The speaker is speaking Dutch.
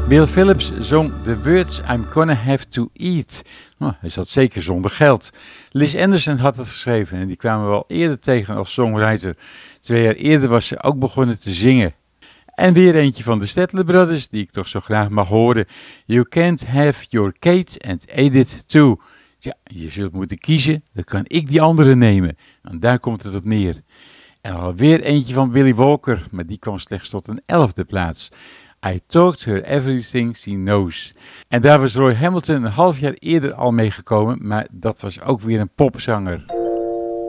Bill Phillips zong The Words I'm Gonna Have to Eat. Nou, hij zat zeker zonder geld. Liz Anderson had het geschreven en die kwamen we al eerder tegen als songwriter. 2 jaar eerder was ze ook begonnen te zingen. En weer eentje van de Statler Brothers, die ik toch zo graag mag horen. You can't have your cake and eat it too. Ja, je zult moeten kiezen, dan kan ik die andere nemen. En daar komt het op neer. En alweer eentje van Billy Walker, maar die kwam slechts tot een 11e plaats. I Taught Her Everything She Knows. En daar was Roy Hamilton een half jaar eerder al meegekomen, maar dat was ook weer een popzanger.